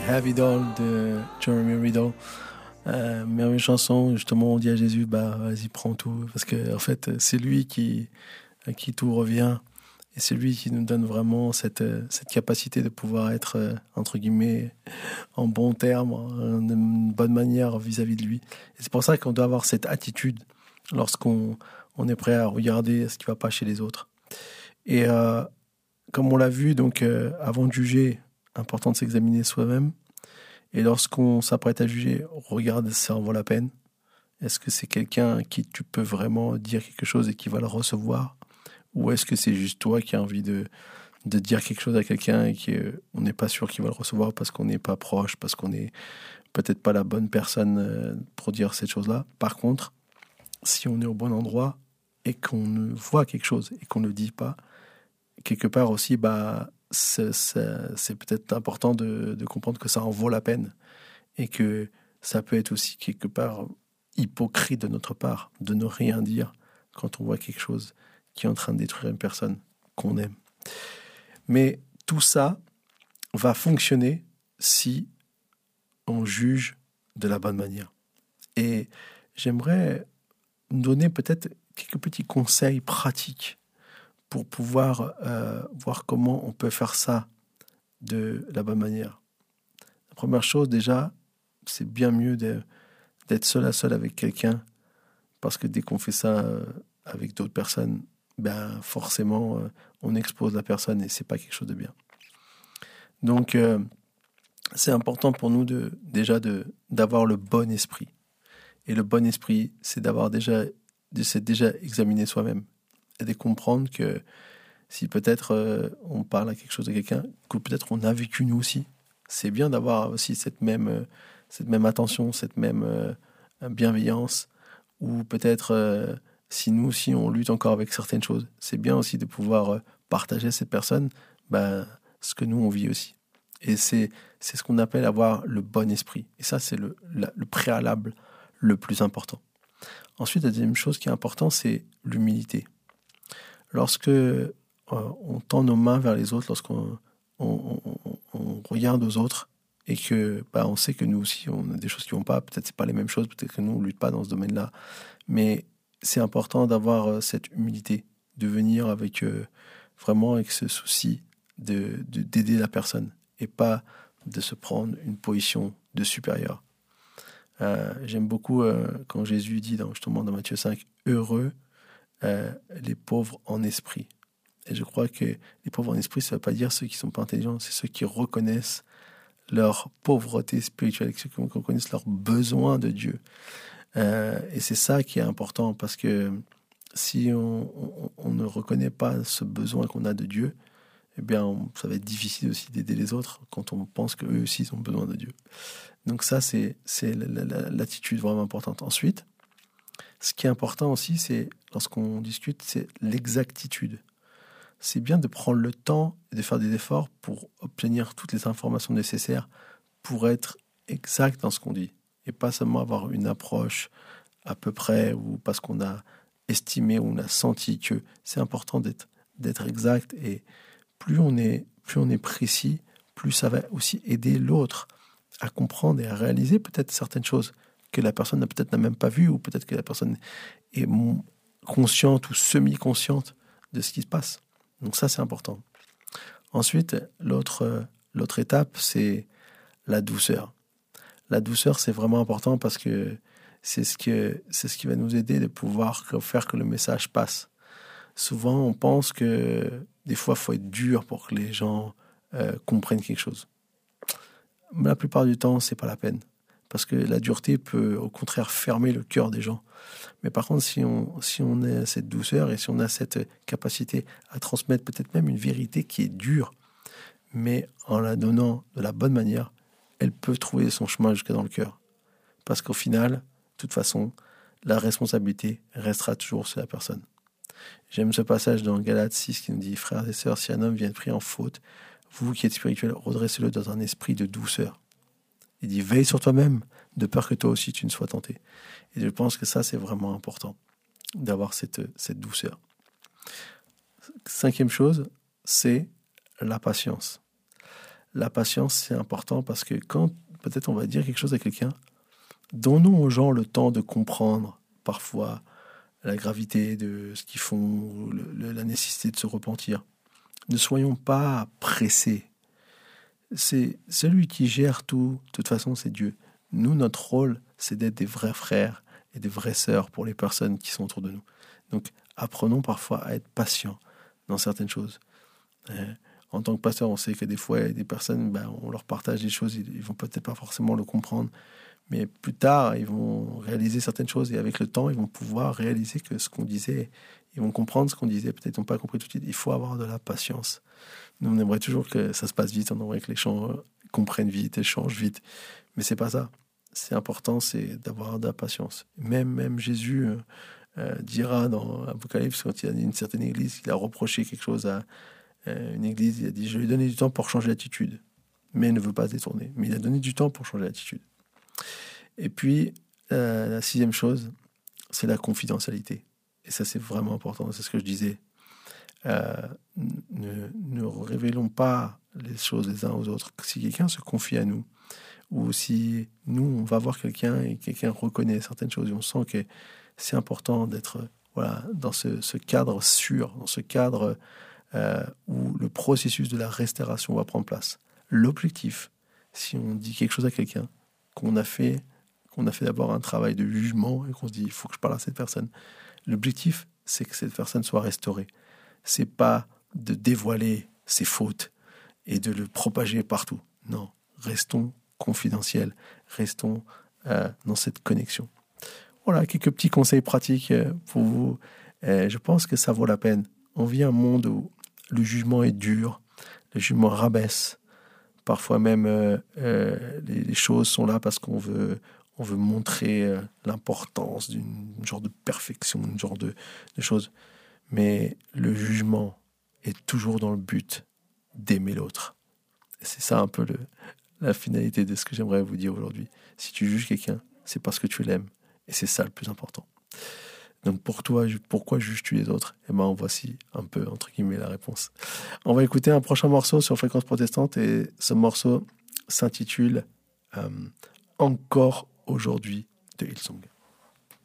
Heavy Doll de Jeremy Riddle. Merveilleuse chanson, justement, on dit à Jésus, bah vas-y, prends tout, parce que en fait, c'est lui à qui tout revient, et c'est lui qui nous donne vraiment cette capacité de pouvoir être, entre guillemets, en bon terme, d'une bonne manière vis-à-vis de lui. Et c'est pour ça qu'on doit avoir cette attitude lorsqu'on est prêt à regarder ce qui ne va pas chez les autres. Et comme on l'a vu, donc, avant de juger, important de s'examiner soi-même. Et lorsqu'on s'apprête à juger, regarde si ça en vaut la peine. Est-ce que c'est quelqu'un à qui tu peux vraiment dire quelque chose et qui va le recevoir? Ou est-ce que c'est juste toi qui as envie de dire quelque chose à quelqu'un et qu'on n'est pas sûr qu'il va le recevoir parce qu'on n'est pas proche, parce qu'on n'est peut-être pas la bonne personne pour dire cette chose-là? Par contre, si on est au bon endroit et qu'on voit quelque chose et qu'on ne le dit pas, quelque part aussi, bah, c'est peut-être important de comprendre que ça en vaut la peine et que ça peut être aussi quelque part hypocrite de notre part de ne rien dire quand on voit quelque chose qui est en train de détruire une personne qu'on aime. Mais tout ça va fonctionner si on juge de la bonne manière. Et j'aimerais donner peut-être quelques petits conseils pratiques pour pouvoir voir comment on peut faire ça de la bonne manière. La première chose, déjà, c'est bien mieux d'être seul à seul avec quelqu'un, parce que dès qu'on fait ça avec d'autres personnes, ben forcément, on expose la personne et c'est pas quelque chose de bien. Donc, c'est important pour nous d'avoir le bon esprit. Et le bon esprit, c'est de s'être déjà examiné soi-même et de comprendre que si peut-être on parle à quelque chose de quelqu'un, que peut-être on a vécu nous aussi, c'est bien d'avoir aussi cette même attention, cette même bienveillance, ou peut-être si nous aussi on lutte encore avec certaines choses, c'est bien aussi de pouvoir partager à cette personne ce que nous on vit aussi. Et c'est ce qu'on appelle avoir le bon esprit. Et ça, c'est le préalable le plus important. Ensuite, la deuxième chose qui est importante, c'est l'humilité. Lorsque on tend nos mains vers les autres, lorsqu'on on regarde aux autres et que on sait que nous aussi, on a des choses qui vont pas, peut-être c'est pas les mêmes choses, peut-être que nous, on lutte pas dans ce domaine-là, mais c'est important d'avoir cette humilité, de venir avec vraiment avec ce souci d'aider la personne et pas de se prendre une position de supérieur. J'aime beaucoup quand Jésus dit justement dans Matthieu 5, « Heureux les pauvres en esprit ». Et je crois que les pauvres en esprit, ça ne veut pas dire ceux qui ne sont pas intelligents, c'est ceux qui reconnaissent leur pauvreté spirituelle, ceux qui reconnaissent leur besoin de Dieu. Et c'est ça qui est important, parce que si on ne reconnaît pas ce besoin qu'on a de Dieu, eh bien, ça va être difficile aussi d'aider les autres quand on pense qu'eux aussi ils ont besoin de Dieu. Donc ça, c'est l'attitude vraiment importante. Ensuite, ce qui est important aussi, c'est lorsqu'on discute, c'est l'exactitude. C'est bien de prendre le temps et de faire des efforts pour obtenir toutes les informations nécessaires pour être exact dans ce qu'on dit. Et pas seulement avoir une approche à peu près ou parce qu'on a estimé ou on a senti que. C'est important d'être exact, et plus on est précis, plus ça va aussi aider l'autre à comprendre et à réaliser peut-être certaines choses que la personne n'a même pas vues, ou peut-être que la personne est consciente ou semi-consciente de ce qui se passe. Donc ça, c'est important. Ensuite, l'autre étape, c'est la douceur. La douceur, c'est vraiment important parce que c'est ce qui va nous aider de pouvoir faire que le message passe. Souvent, on pense que des fois, il faut être dur pour que les gens comprennent quelque chose. Mais la plupart du temps, c'est pas la peine. Parce que la dureté peut, au contraire, fermer le cœur des gens. Mais par contre, si on a cette douceur et si on a cette capacité à transmettre peut-être même une vérité qui est dure, mais en la donnant de la bonne manière, elle peut trouver son chemin jusqu'à dans le cœur. Parce qu'au final, de toute façon, la responsabilité restera toujours sur la personne. J'aime ce passage dans Galates 6 qui nous dit « Frères et sœurs, si un homme vient pris en faute, vous qui êtes spirituels, redressez-le dans un esprit de douceur. » Il dit « Veille sur toi-même, de peur que toi aussi tu ne sois tenté. » Et je pense que ça, c'est vraiment important, d'avoir cette douceur. Cinquième chose, c'est la patience. la patience, c'est important parce que quand peut-être on va dire quelque chose à quelqu'un, donnons aux gens le temps de comprendre parfois la gravité de ce qu'ils font, ou la nécessité de se repentir. Ne soyons pas pressés. C'est celui qui gère tout, de toute façon, c'est Dieu. Nous, notre rôle, c'est d'être des vrais frères et des vraies sœurs pour les personnes qui sont autour de nous. Donc, apprenons parfois à être patients dans certaines choses. En tant que pasteur, on sait que des fois, il y a des personnes, on leur partage des choses, ils ne vont peut-être pas forcément le comprendre, mais plus tard, ils vont réaliser certaines choses et avec le temps, ils vont pouvoir réaliser que ce qu'on disait, ils vont comprendre ce qu'on disait, peut-être ils n'ont pas compris tout de suite. Il faut avoir de la patience. Nous, on aimerait toujours que ça se passe vite, on aimerait que les gens comprennent vite, échangent vite, mais c'est pas ça. C'est important, c'est d'avoir de la patience. Même Jésus dira dans Apocalypse, quand il y a une certaine église, il a reproché quelque chose à une église, il a dit, je lui ai donné du temps pour changer d'attitude, mais il ne veut pas se détourner. Mais il a donné du temps pour changer d'attitude. Et puis, la 6e chose, c'est la confidentialité. Et ça, c'est vraiment important, c'est ce que je disais. Ne révélons pas les choses les uns aux autres. Si quelqu'un se confie à nous, ou si nous, on va voir quelqu'un et quelqu'un reconnaît certaines choses, et on sent que c'est important d'être dans ce cadre sûr, dans ce cadre où le processus de la restauration va prendre place. L'objectif, si on dit quelque chose à quelqu'un, qu'on a fait d'abord un travail de jugement et qu'on se dit, il faut que je parle à cette personne. L'objectif, c'est que cette personne soit restaurée. C'est pas de dévoiler ses fautes et de le propager partout. Non, restons confidentiels, restons dans cette connexion. Voilà, quelques petits conseils pratiques pour vous. Je pense que ça vaut la peine. On vit un monde où le jugement est dur, le jugement rabaisse. Parfois même, les choses sont là parce qu'on veut montrer l'importance d'une genre de perfection, une genre de choses. Mais le jugement est toujours dans le but d'aimer l'autre. Et c'est ça un peu la finalité de ce que j'aimerais vous dire aujourd'hui. Si tu juges quelqu'un, c'est parce que tu l'aimes. Et c'est ça le plus important. Donc pour toi, pourquoi juges-tu les autres ? Voici un peu, entre guillemets, la réponse. On va écouter un prochain morceau sur Fréquence Protestante et ce morceau s'intitule « Encore aujourd'hui » de Hillsong.